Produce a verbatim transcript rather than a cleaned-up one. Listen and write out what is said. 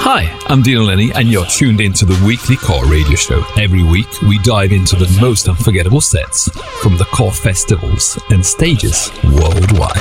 Hi, I'm Dino Lenny, and you're tuned into the Weekly Core Radio Show. Every week, we dive into the most unforgettable sets from the Core festivals and stages worldwide.